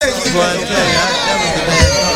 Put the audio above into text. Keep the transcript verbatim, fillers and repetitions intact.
Go and tell her. That was the best.